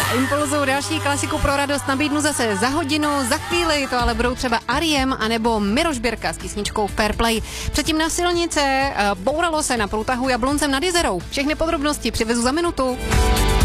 Impulzu další klasiku pro radost nabídnu zase za hodinu, za chvíli to ale budou třeba R.E.M. anebo Miroš Birka s písničkou Fair Play. Předtím na silnice bouralo se na průtahu Jabloncem nad Jizerou. Všechny podrobnosti přivezu za minutu.